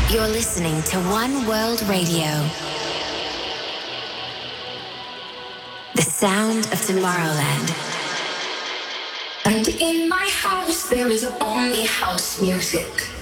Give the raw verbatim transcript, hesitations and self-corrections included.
You're listening to One World Radio, the sound of Tomorrowland. And in my house there is only house music.